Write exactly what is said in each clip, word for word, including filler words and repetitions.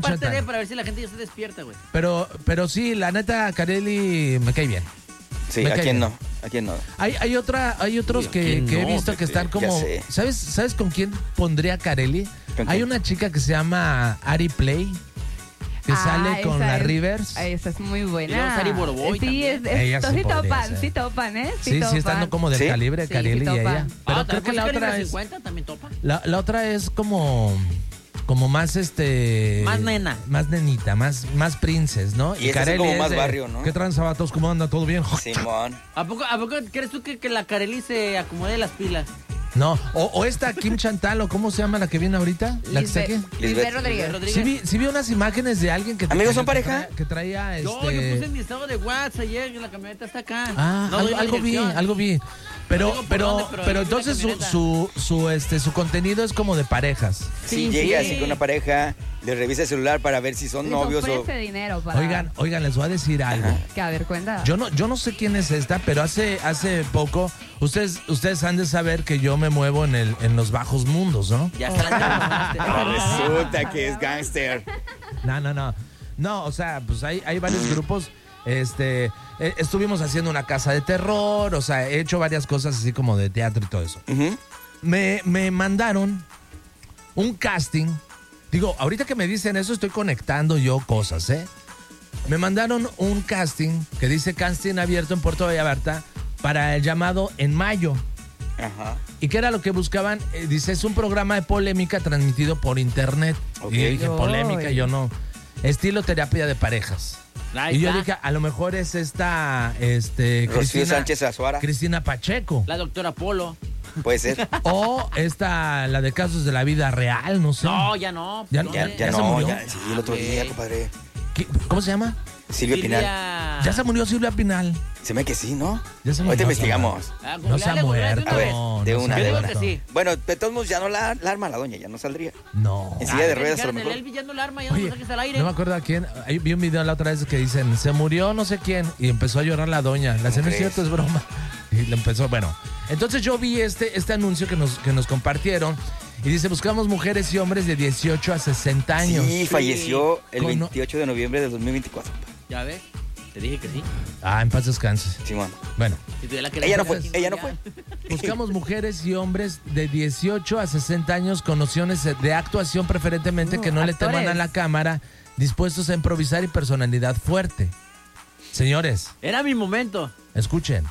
parte de para ver si la gente ya se despierta, güey. Pero, pero sí, la neta, Carelli me cae bien. Sí, Me ¿a cae quién bien. no? ¿A quién no? Hay, hay otra, hay otros Uy, que, ¿quién que he no, visto que Pepe? están como. Ya sé. ¿Sabes, ¿Sabes con quién pondría Carelli? ¿Con Hay quién? una chica que se llama Ari Play, que Ah, sale con esa la es- Rivers. Esa es muy buena. Y luego Sari Boroboy Sí, es, también. es, Ella sí sí podría topan, ser. sí topan, ¿eh? Sí, sí, topan. estando como del ¿Sí? calibre Sí, Carelli sí y topan. ella. Pero Ah, creo que la ¿también otra Calibre es. cincuenta también topa. La, la otra es como. Como más este. Más nena. Más nenita, más, más princess, ¿no? Y estas son como más de, barrio, ¿no? ¿Qué transabatos? ¿Cómo anda? ¿Todo bien? Simón. ¿A poco, ¿A poco crees tú que, que la Carelli se acomode las pilas? No, o, o esta Kim Chantal, o ¿cómo se llama la que viene ahorita? ¿La que está aquí? Lisbeth, Lisbeth. Lisbeth Rodríguez. Rodríguez. Sí vi, sí vi unas imágenes de alguien que... ¿Amigos son que pareja? traía- Que traía, este... No, yo puse en mi estado de WhatsApp ayer, que la camioneta está acá. Ah, No algo, doy la algo vi, dirección. algo vi. No Pero, digo por pero, dónde, pero pero ahí vi la entonces su, camioneta. su, su, este, su contenido es como de parejas. Si Sí, llega sí. así con una pareja, le revisa el celular para ver si son Les novios o... ofrece dinero para... Oigan, oigan, les voy a decir algo. Que a ver, cuenta. Yo no, yo no sé quién es esta, pero hace, hace poco, ustedes, ustedes han de saber que yo me muevo en el, en los bajos mundos, ¿no? Ya está la Resulta que es gángster. No, no, no. No, o sea, pues hay, hay varios grupos. Este, eh, estuvimos haciendo una casa de terror, o sea, he hecho varias cosas así como de teatro y todo eso. Ujú. Me, me mandaron un casting. Digo, ahorita que me dicen eso estoy conectando yo cosas, ¿eh? Me mandaron un casting que dice casting abierto en Puerto Vallarta para el llamado En Mayo. Ajá. ¿Y qué era lo que buscaban? Eh, dice, es un programa de polémica transmitido por internet. Ok. Y yo dije, Ay. polémica, yo no. Estilo terapia de parejas. Ahí y yo está. dije, a lo mejor es esta, este, Rocío Cristina, Sánchez Azuara. Cristina Pacheco. La doctora Polo. Puede ser. O esta, la de casos de la vida real, no sé. No, ya no. Ya- ¿Dónde? Ya, ya ¿Ya se no, murió? ya, sí, el otro día, güey. compadre. ¿Qué- ¿Cómo se llama? Silvia Pinal. Silvia... Ya se murió Silvia Pinal. Se me que sí, ¿no? Ya se Ahorita murió. investigamos. Ah, No se ha googleale, googleale muerto. A ver, una vez. de no una, se ha de Yo digo una. que sí. Bueno, de todos modos ya no la, la arma la doña, ya no saldría. No. En silla de Ah, ruedas a lo Karen, mejor. el Elvis ya no la arma, ya no Oye, lo saques al aire. no me acuerdo a quién. Ahí vi un video la otra vez que dicen, se murió no sé quién. Y empezó a llorar la doña. La señora, no es crees? cierto, es broma. Y le empezó, bueno. Entonces yo vi este, este anuncio que nos, que nos compartieron. Y dice, buscamos mujeres y hombres de dieciocho a sesenta años. Sí, falleció el Con- veintiocho de noviembre de dos mil veinticuatro. Ya ves, te dije que sí. Ah, en paz descanse. Simón. Bueno, Si tuviera que Ella no fue, elegir, ella no ya. fue. buscamos mujeres y hombres de dieciocho a sesenta años con nociones de actuación preferentemente Uh, que no le actores. teman a la cámara, dispuestos a improvisar y personalidad fuerte. Señores, Era mi momento. escuchen.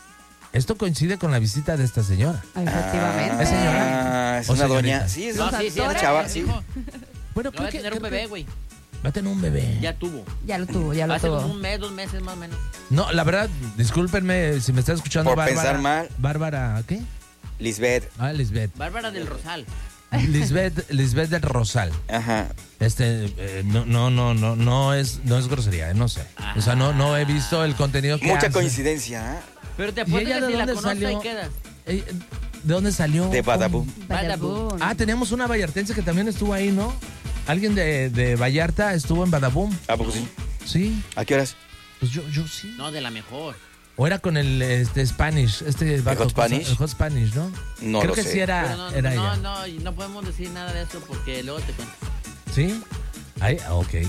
Esto coincide con la visita de esta señora. Efectivamente. ¿Es señora? Ah, es ¿O una señorita? doña. Sí, es No, una sí, sí, una era chava, chava, sí. hijo. Bueno, No va a creo que- tener un creo bebé, que güey. va a tener un bebé. Ya tuvo. Ya lo tuvo, ya lo Hace como tuvo. un mes, dos meses más o menos. No, la verdad, discúlpenme si me está escuchando Por Bárbara. pensar mal. Bárbara, ¿qué? Lisbeth. Ah, Lisbeth. Bárbara del Rosal. Lisbeth, Lisbeth del Rosal. Ajá. Este, eh, no, no, no, no, no es, no es grosería, eh, no sé. O sea, no, no he visto el contenido que Mucha hace. coincidencia, ¿eh? Pero te ¿Y apuesto ella que de si la dónde conoces salió? ahí quedas. Eh, ¿De dónde salió? De Badaboo. Badabun. Ah, teníamos una vallartense que también estuvo ahí, ¿no? Alguien de, de Vallarta estuvo en Badaboom. ¿A poco sí? Sí, ¿A qué horas? pues yo, yo sí. No, de la mejor. O era con el este, Spanish, este vato, Hot Spanish? El Hot Spanish, ¿no? No Creo lo que sé. sí era, Pero no, era no, ella. no, no podemos decir nada de eso porque luego te cuento. ¿Sí? Ahí, ah, ok.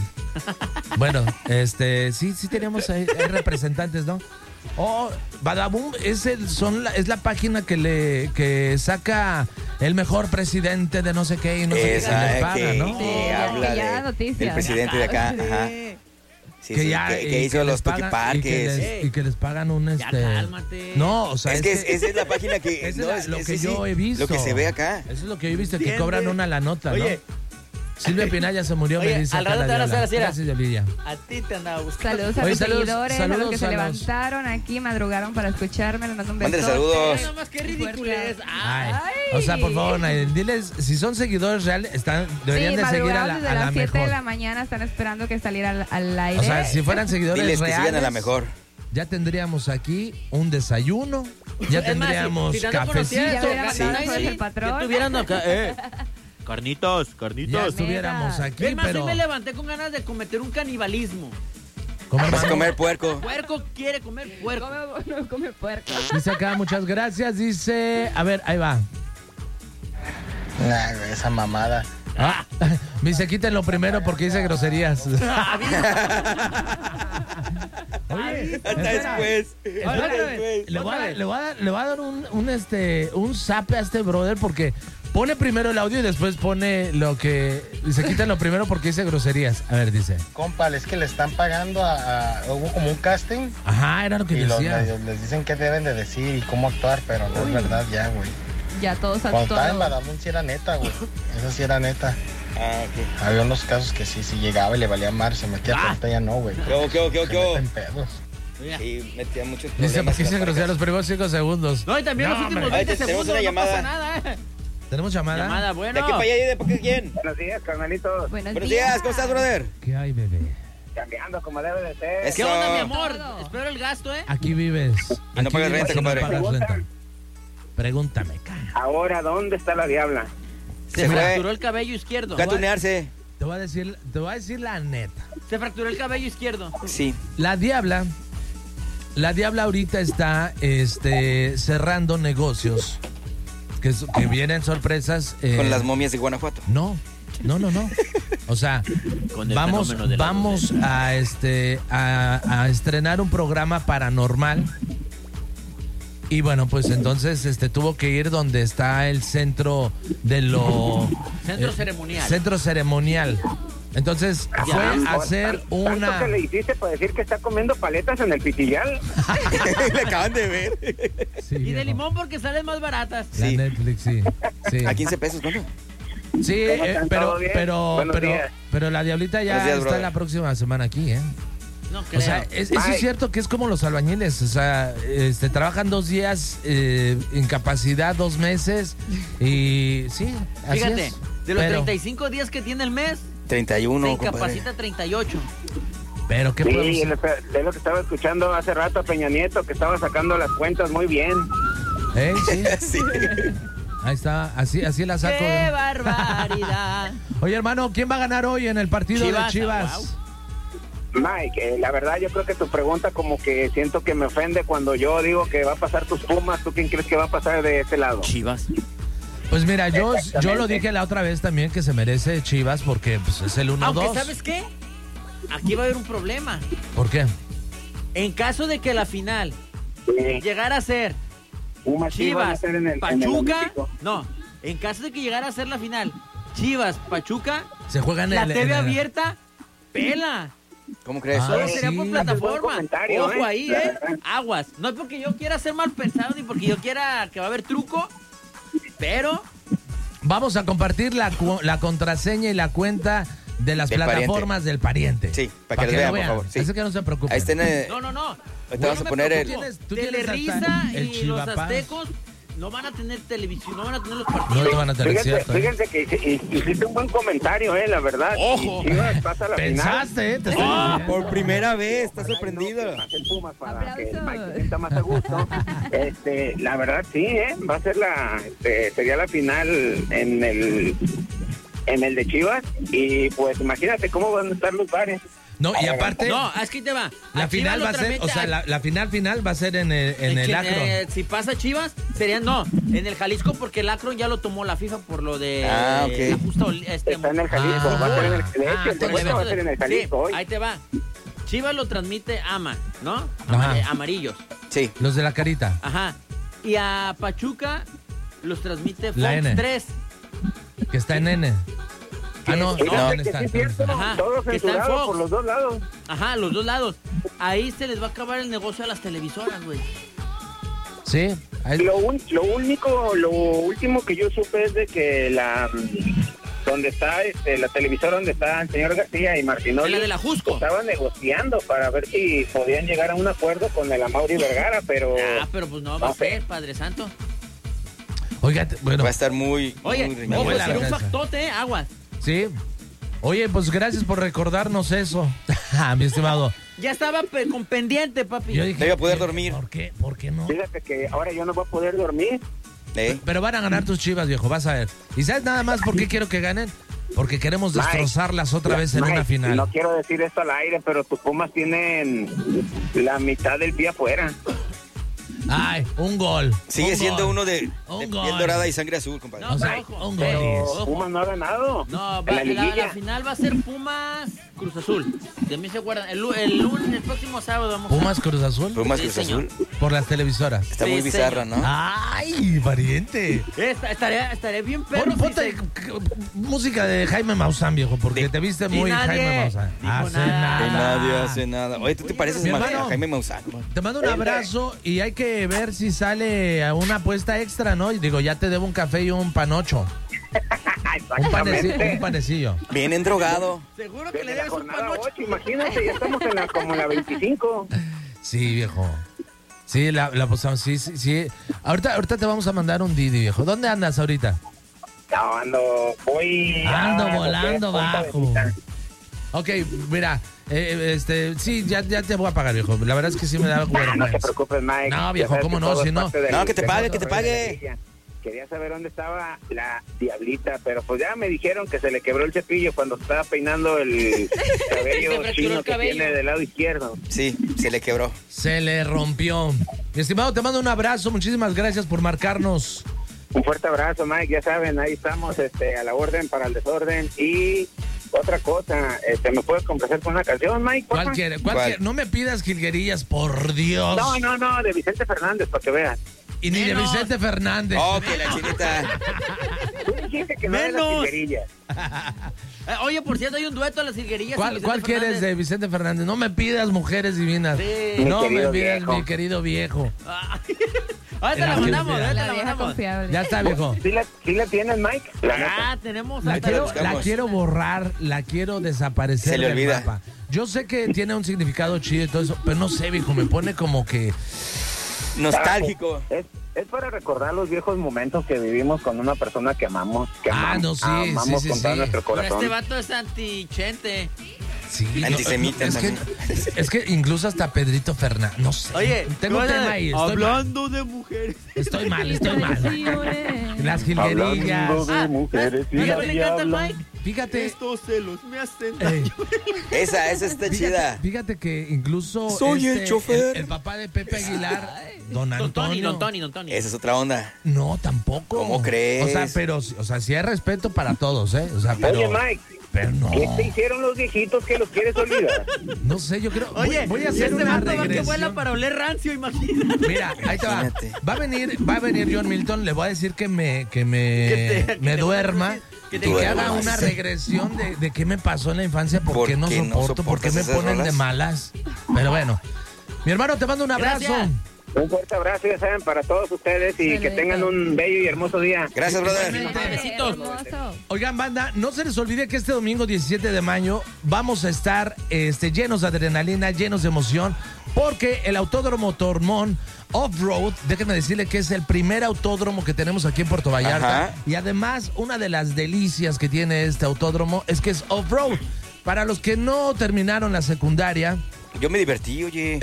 Bueno, este, sí, sí teníamos ahí, hay representantes, ¿no? Oh, Badaboom es el, son la, es la página que le que saca el mejor presidente de no sé qué y no sé qué, y Esa les eh, paga, que, ¿no? que Sí, habla que ya de- noticias. del presidente de acá. Ajá. Sí, que sí, ya que, y que hizo les los pagan- y que toquiparques. les- y que les pagan un Ya este cálmate. no, o sea, Es que es- esa es la página que... esa es no, la- es- lo es- que sí, yo sí, he visto. Lo que se ve acá. Eso es lo que yo he visto, que ¿Entiendes? cobran una la nota, ¿no? Oye. Silvia Pinal ya se murió, Oye, me dice al acá rato la te van a Diabla. hacer así, Gracias, Diablilla. A ti te andaba buscando. Saludos a Oye, los saludos, seguidores, a los saludos que se a los- levantaron aquí, madrugaron para escucharme, les mando un beso. Manden saludos. Nada más qué ridículo es. Ay. Ah, O sea, por favor, Naye, diles, si son seguidores reales, están, deberían Sí, de seguir a madrugaron la, desde a la las siete mejor. de la mañana, están esperando que saliera al, al aire. O sea, si fueran seguidores Diles que reales, sigan a la mejor. ya tendríamos aquí un desayuno, ya Es más, tendríamos si- si tanto cafecito, conocieras, Ya hubiera Sí. mandado Ay, fotos sí. el patrón. Que tuvieran acá, eh. Carnitos, ya carnitos. estuviéramos aquí, Es más, pero... hoy me levanté con ganas de cometer un canibalismo. ¿Cómo, Vas a hermano? comer puerco. Puerco quiere comer puerco. Come, no come puerco. Dice acá, muchas gracias, dice... A ver, ahí va. Nah, güey, esa mamada. Ah, me dice, quítenlo primero porque dice groserías. Oye, Hasta después. espera, Hasta después. le voy a dar, le voy a dar, le voy a dar un, un, este, un zape a este brother porque pone primero el audio y después pone lo que... Dice, quítenlo primero porque dice groserías. A ver, dice. Compa, es que le están pagando a, a- hubo como un casting Ajá, era lo que y los decía. medios les dicen qué deben de decir y cómo actuar, pero no es verdad ya, güey. Ya todos Cuando estaba en actuaron. Badabun sí era neta, güey. Eso sí era neta. Ah, ok. Había unos casos que sí, sí llegaba y le valía mar, se metía, Ah. pero ahorita ya no, güey. ¿Qué hubo, qué hubo, qué hubo, Se qué hubo? meten pedos. Sí, metía muchos Dice, problemas. porque dice en las groserías los primeros cinco segundos. No, y también No, los últimos hombre. veinte Ahí te- tenemos segundos, una no pasa llamada. nada, ¿eh? ¿Tenemos llamada? Llamada, ¿De bueno. aquí para allá y de para qué quién? Buenos días, carnalitos. Buenos, Buenos días, ¿cómo estás, brother? ¿Qué hay, bebé? Cambiando como debe de ser. Es- ¿Qué onda, mi Eso. amor? Todo. Espero el gasto, ¿eh? Aquí vives. Ah, no Aquí pagas vives renta, y no compadre. pagas renta. Pregúntame, cara. Ahora, ¿dónde está la diabla? Se, Se fue. fracturó el cabello izquierdo. Fue a tunearse. Te voy a decir, te voy a decir la neta. Se fracturó el cabello izquierdo. Sí. La diabla, la diabla ahorita está este, cerrando negocios. Que, es- que vienen sorpresas. eh, Con las momias de Guanajuato. No, no, no, no. O sea, Con el vamos, fenómeno de la vamos a este a, a estrenar un programa paranormal. Y bueno, pues entonces este tuvo que ir donde está el centro de lo Centro eh, ceremonial. Centro ceremonial. Entonces fue a hacer ¿Tanto una que le hiciste para decir que está comiendo paletas en el pitillal? Le acaban de ver. Sí, Y de viejo. limón porque salen más baratas. La Sí. Netflix, sí. Sí, A quince pesos, ¿cuánto? sí ¿Cómo eh, están? pero, ¿Todo bien? pero, Buenos pero, días. pero la diablita ya Buenos días, está brother. la próxima semana aquí, ¿eh? No creo. O sea, es, eso Ay. es cierto que es como los albañiles, o sea, este, trabajan dos días, eh, incapacidad dos meses y sí, así Fíjate, es. de los pero, treinta y cinco días que tiene el mes, treinta y se uno, incapacita compadre. treinta y ocho. pero ¿qué Sí, podemos es hacer? lo- es lo que estaba escuchando hace rato a Peña Nieto, que estaba sacando las cuentas muy bien. ¿Eh? Sí, Sí. ahí está, así, así la saco. ¡Qué ¿eh? barbaridad! Oye, hermano, ¿quién va a ganar hoy en el partido Chivas, de Chivas? ah, wow. Mike, eh, la verdad yo creo que tu pregunta como que siento que me ofende cuando yo digo que va a pasar tus Pumas. ¿Tú quién crees que va a pasar de este lado? Chivas. Pues mira, yo, yo lo Exactamente. dije la otra vez también que se merece Chivas porque pues, es el uno Aunque, dos. ¿sabes qué? Aquí va a haber un problema. ¿Por qué? En caso de que la final Sí, llegara a ser Pumas sí van a Chivas, ser en el- en el Pachuca, Olímpico. no, en caso de que llegara a ser la final Chivas, Pachuca, Se juegan la en el- T V en el- abierta, pela. ¿Cómo crees? Ah, Solo sí. sería por Buen plataforma. comentario, Ojo ¿eh? ahí, La ¿eh? verdad. Aguas. No es porque yo quiera ser mal pensado ni porque yo quiera que va a haber truco, pero Vamos a compartir la, cu- la contraseña y la cuenta de las Del plataformas del pariente. Sí, para que les lo vean, por favor, sí. Así que no se preocupen. Ahí está en el... no, no, no. Ahorita vamos a me poner el... preocupo. Tú tienes- tú tienes Televisa hasta el y los Chivapaz. aztecos no van a tener televisión, no van a tener los No partidos. te van a tener Fíjense, cierto. ¿eh? fíjense que hice- hiciste un buen comentario, eh, la verdad. Ojo. Y Chivas pasa a la final. Pensaste, ¿eh? Te estoy ¡Oh! diciendo. Por primera vez, está sorprendido. Más el Pumas para que el Aplausos. Mike se sienta más a gusto. Este, la verdad sí, ¿eh? Va a ser la, este, sería la final en el, en el de Chivas y pues imagínate cómo van a estar los bares. No, y aparte, No, es que te va. la A Chivas final lo va a ser, transmite o sea, a- la, la final final va a ser en el, en el que, Akron. eh, si pasa Chivas, sería no, en el Jalisco porque el Akron ya lo tomó la FIFA por lo de Ah, ok. la justa ol- este, Está en el Jalisco, Ah. va a ser en el, de hecho, Ah, el de por el vuelta va a evento ser en el de- Jalisco sí, hoy. ahí te va. Chivas lo transmite AMA, ¿no? Ajá. Ama- amarillos. Sí. Los de la carita. Ajá. Y a Pachuca los transmite Fox La N. tres. Que está en N. Ah, no, Fíjate no, que ¿dónde sí está? es ¿Dónde cierto, está? Ajá, todo que está en censurado Fox. por los dos lados. Ajá, los dos lados. Ahí se les va a acabar el negocio a las televisoras, güey. Sí. ahí- Lo, un- lo único, lo último que yo supe es de que la donde está este, la televisora donde está el señor García y Martinoli La de la Jusco. estaban negociando para ver si podían llegar a un acuerdo con el Amaury Vergara, pero Ah, pero pues no va a No sé. ser, Padre Santo. Oiga, te- bueno, Va a estar muy... Oye, muy ojo, reñido. abuela, sería un la casa. factote, ¿eh? Aguas. sí. Oye, pues gracias por recordarnos eso. Ah, mi estimado. Ya estaba pe- con pendiente, papi. Yo dije, No iba a poder ¿qué? dormir. ¿Por qué? ¿Por qué no? fíjate que ahora yo no voy a poder dormir. ¿Eh? Pero van a ganar tus Chivas, viejo, vas a ver. ¿Y sabes nada más por qué quiero que ganen? Porque queremos Mike, destrozarlas otra vez en Mike, una final. No quiero decir esto al aire, pero tus Pumas tienen la mitad del pie afuera. Ay, un gol. Sigue un siendo gol. uno de, de Un piel gol. dorada y sangre azul, compadre. No, O sea, ojo, un pero- gol. ojo. Pumas no ha ganado. No, En va- la la, liguilla. la final va a ser Pumas Cruz Azul. De mí se acuerdan. El, lu- el lunes, el próximo sábado vamos Pumas Cruz Azul Pumas Sí, Cruz señor. Azul. por las televisoras. Está Sí, muy bizarra, señor. ¿no? Ay, pariente. a... Esta- estaré, estaré bien perro. Pon, si ponte se- c- música de Jaime Maussan, viejo, porque De- te viste Y muy nadie Jaime Maussan. dijo Hace nada. Que nada. nadie hace nada. Oye, tú te pareces Mi más hermano. a Jaime Maussan. Te mando un abrazo y hay que ver si sale a una apuesta extra, ¿no? Y digo, ya te debo un café y un panocho. Un panecillo. Un Exactamente. panecillo. Vienen drogado. Seguro que le Desde la debes un jornada panocho. ocho, imagínate, ya estamos en la, como en la veinticinco. Sí, viejo. Sí, la, la apostamos. Sí, sí, sí. Ahorita, ahorita te vamos a mandar un Didi, viejo. ¿Dónde andas ahorita? No, ando, voy... Ando a- volando Punta bajo. Bendita. Ok, mira, eh, este, sí, ya, ya te voy a pagar, viejo. La verdad es que sí me da Ah, no te vergüenza. preocupes, Mike. No, Ya viejo, sabes ¿cómo que no? todo Si es no- parte del- No, que te del pague, que te cotorreo de la pague. liguilla. Quería saber dónde estaba la diablita, pero pues ya me dijeron que se le quebró el cepillo cuando estaba peinando el Se cabello fracturó chino el que cabello. tiene del lado izquierdo. Sí, se le quebró. Se le rompió. Mi estimado, te mando un abrazo. Muchísimas gracias por marcarnos. Un fuerte abrazo, Mike. Ya saben, ahí estamos este, a la orden para el desorden. Y otra cosa, este, ¿me puedes complacer con una canción, Mike? porfa? ¿Cuál quiere? ¿Cuál ¿Cuál? quiere? No me pidas jilguerillas, por Dios. No, no, no, de Vicente Fernández, para que veas. Y ni de Menos. Vicente Fernández. Oh, que la chinita. Tú dijiste que no eran las Menos. jilguerillas. Eh, Oye, por cierto, hay un dueto de las jilguerillas. y ¿Cuál, Vicente cuál quieres Fernández. de Vicente Fernández? No me pidas mujeres divinas. Sí. No Mi me querido pidas viejo. mi querido viejo. Ah, ahora te Era la que mandamos, era. ahora te La la vieja mandamos. confiable. Ya está, viejo. ¿Sí la, sí la tienes, Mike? La neta. Ah, tenemos La hasta quiero, la- buscamos. la quiero borrar, la quiero desaparecer Se le del olvida. mapa. Yo sé que tiene un significado chido y todo eso, pero no sé, viejo, me pone como que... Nostálgico. Es, es para recordar los viejos momentos que vivimos con una persona que amamos, que Ah, amam- no, sí, amamos sí, sí, con todo sí. nuestro Pero corazón. este vato es antichente. Sí, no, Antisemita es que, también. es que incluso hasta Pedrito Fernández, no sé. Oye, tengo un ¿cómo era? tema ahí, estoy mal. Hablando de mujeres. Estoy mal, estoy mal. Traiciones. Las jilguerillas. Hablando de Ah, mujeres y ¿sabes la qué le encanta al diabla. Mike? Fíjate, Estos celos me hacen eh, daño. Esa, esa está fíjate, chida. fíjate que incluso Soy el este, chofer. El, el papá de Pepe Aguilar, don Antonio. Don Tony, don Tony, don Tony. Esa es otra onda. No, tampoco. ¿Cómo crees? O sea, pero, o sea, sí hay respeto para todos, ¿eh? O sea, pero, Oye, Mike, pero no. ¿qué te hicieron los viejitos que los quieres olvidar? No sé, yo creo. voy- Oye, voy, a y hacer este una vato va que regresión. vuela para oler rancio, imagínate. Mira, ahí te va. Imagínate. Va a venir, va a venir John Milton, le voy a decir que me, que me, Que te- que me te duerma. que Que, te que haga duermas. una regresión de, de qué me pasó en la infancia, por, ¿Por qué no qué no soporto, por qué soportas me esas ponen de rolas? malas. Pero bueno, mi hermano, te mando un abrazo. Gracias. Un fuerte abrazo, ya saben, para todos ustedes y que Excelente. tengan un bello y hermoso día. Gracias, brother. Igualmente. Besitos. Hermoso. Oigan, banda, no se les olvide que este domingo diecisiete de mayo vamos a estar este, llenos de adrenalina, llenos de emoción, porque el Autódromo Tormón Off-Road, déjenme decirle que es el primer autódromo que tenemos aquí en Puerto Vallarta. Ajá. Y además, una de las delicias que tiene este autódromo es que es off-road. Para los que no terminaron la secundaria, Yo me divertí, oye.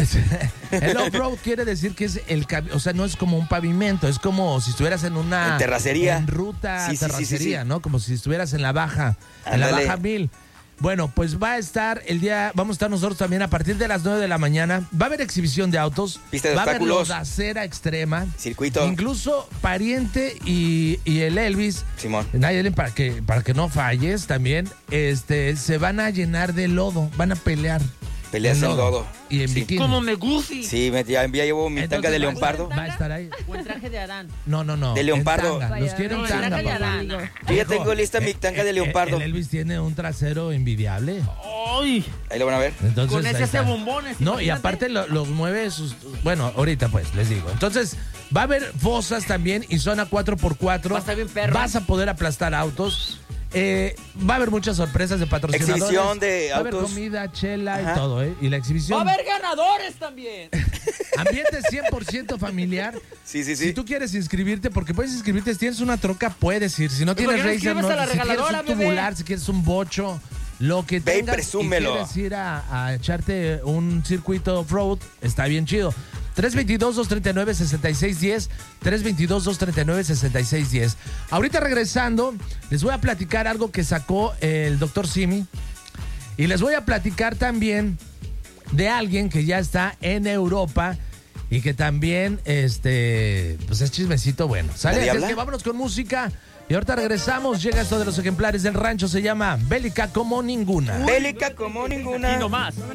el off-road quiere decir que es el cami- o sea, no es como un pavimento, es como si estuvieras en una En terracería. en ruta Sí, sí, sí, terracería, sí, sí. ¿no? Como si estuvieras en la baja, en la Ándale. baja mil. Bueno, pues va a estar el día, vamos a estar nosotros también a partir de las nueve de la mañana. Va a haber exhibición de autos, Pista de va a haber obstáculos. los de acera extrema, Circuito. incluso Pariente y, y el Elvis. Simón. Nayeli, para que, para que no falles también, este, se van a llenar de lodo, van a pelear. Peleas en lodo. Y en Sí. bikini. Como me gufi. Sí, me, ya, ya llevo mi Entonces, tanga de va a leopardo. estar- Va a estar ahí. O en traje de Adán. No, no, no. De en leopardo. tanga. Los quieren No, en tanga, traje de papá. Adán. Yo ya Hijo, tengo lista mi eh, tanga de eh, leopardo. El Elvis tiene un trasero envidiable. ¡Ay! Ahí lo van a ver. Entonces, Con ese ahí hace está. bombones. No, y imagínate. aparte lo- los mueve sus... Bueno, ahorita pues, les digo. Entonces, va a haber fosas también y zona cuatro por cuatro. Va a estar bien perro. Vas a poder aplastar autos. Eh, va a haber muchas sorpresas de patrocinadores. Exhibición de Va a haber autos. comida, chela Ajá. y todo, ¿eh? Y la Va a exhibición... haber ganadores también. Ambiente cien por ciento familiar. Sí, sí, sí. Si tú quieres inscribirte, porque puedes inscribirte, si tienes una troca, puedes ir. Si no ¿Y por tienes qué no Racer, inscribes no. a la Si quieres regaladora, un bebé? tubular, si quieres un bocho, lo que Ve y tengas presúmelo. y quieres ir a, a echarte un circuito off-road, está bien chido. tres dos dos, dos tres nueve, seis seis uno cero, tres dos dos, dos tres nueve, seis seis uno cero. Ahorita regresando, les voy a platicar algo que sacó el doctor Simi. Y les voy a platicar también de alguien que ya está en Europa y que también, este, pues es chismecito bueno. ¿Sale? Así es que vámonos con música. Y ahorita regresamos, llega esto de los ejemplares del rancho, se llama Bélica como ninguna. Bélica como ninguna. Y no más.